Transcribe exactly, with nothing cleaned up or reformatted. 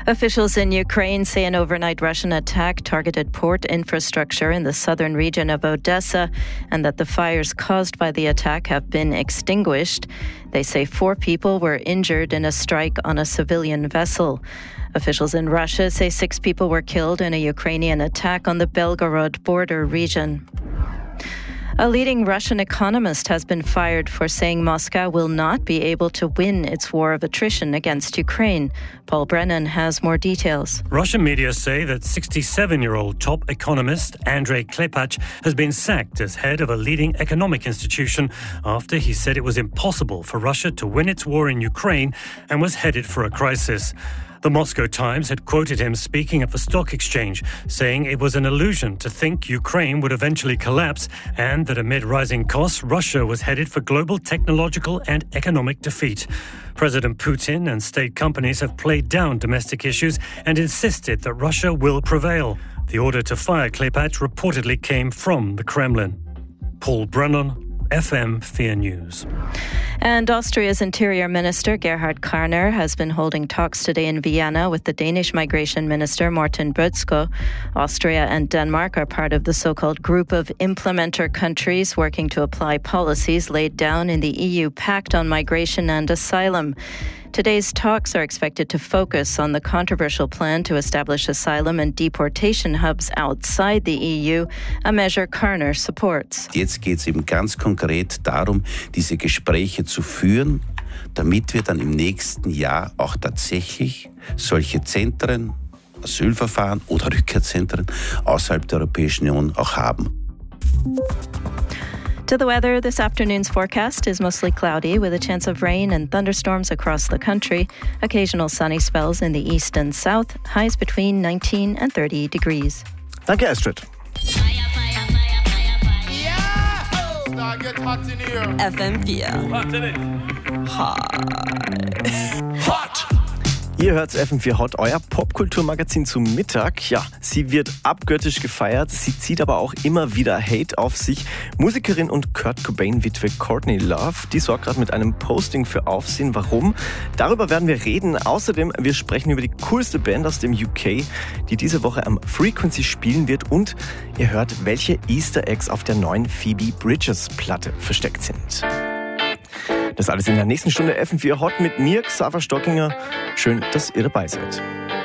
Officials in Ukraine say an overnight Russian attack targeted port infrastructure in the southern region of Odessa and that the fires caused by the attack have been extinguished. They say four people were injured in a strike on a civilian vessel. Officials in Russia say six people were killed in a Ukrainian attack on the Belgorod border region. A leading Russian economist has been fired for saying Moscow will not be able to win its war of attrition against Ukraine. Paul Brennan has more details. Russian media say that sixty-seven-year-old top economist Andrei Klepach has been sacked as head of a leading economic institution after he said it was impossible for Russia to win its war in Ukraine and was headed for a crisis. The Moscow Times had quoted him speaking at the stock exchange, saying it was an illusion to think Ukraine would eventually collapse and that amid rising costs, Russia was headed for global technological and economic defeat. President Putin and state companies have played down domestic issues and insisted that Russia will prevail. The order to fire Klepach reportedly came from the Kremlin. Paul Brennan, F M four News. And Austria's Interior Minister Gerhard Karner has been holding talks today in Vienna with the Danish Migration Minister Morten Bødskov. Austria and Denmark are part of the so-called group of implementer countries working to apply policies laid down in the E U Pact on Migration and Asylum. Today's talks are expected to focus on the controversial plan to establish asylum and deportation hubs outside the E U, a measure Karner supports. Jetzt geht es eben ganz konkret darum, diese Gespräche zu führen, damit wir dann im nächsten Jahr auch tatsächlich solche Zentren, Asylverfahren oder Rückkehrzentren außerhalb der Europäischen Union auch haben. To the weather, this afternoon's forecast is mostly cloudy with a chance of rain and thunderstorms across the country. Occasional sunny spells in the east and south. Highs between nineteen and thirty degrees. Danke, Astrid. F M four. Hot! Ihr hört F M four Hot, euer Popkulturmagazin zum Mittag. Ja, sie wird abgöttisch gefeiert, sie zieht aber auch immer wieder Hate auf sich. Musikerin und Kurt Cobain-Witwe Courtney Love, die sorgt gerade mit einem Posting für Aufsehen. Warum? Darüber werden wir reden. Außerdem, wir sprechen über die coolste Band aus dem U K, die diese Woche am Frequency spielen wird. Und ihr hört, welche Easter Eggs auf der neuen Phoebe Bridgers-Platte versteckt sind. Das alles in der nächsten Stunde F M four Hot mit mir, Xaver Stockinger. Schön, dass ihr dabei seid.